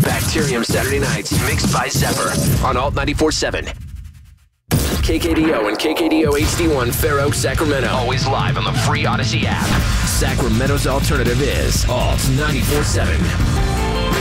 Bacterium Saturday nights, mixed by Zephyr on Alt 94.7. KKDO and KKDO HD1 Fair Oaks, Sacramento. Always live on the free Odyssey app. Sacramento's alternative is Alt 94.7.